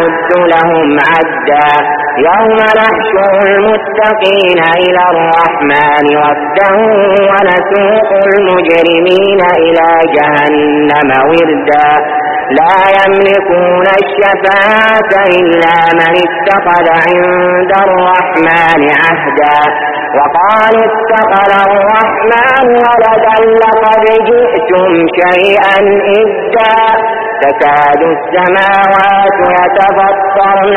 نعد لهم عدا يوم نحشر المتقين إلى الرحمن وفدا ونسوق المجرمين إلى جهنم وردا لا يملكون الشفاعة إلا من اتخذ عند الرحمن عهدا وقال اتخذ الرحمن ولدا لقد جئتم شيئا إدا تكاد السماوات يتفطرن